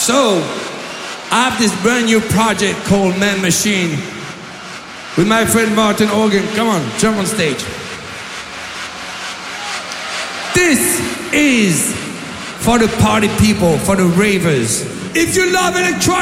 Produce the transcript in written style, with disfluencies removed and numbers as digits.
So, I have this brand new project called Man Machine with my friend Martin Organ. Come on, jump on stage. This is for the party people, for the ravers. If you love electronic,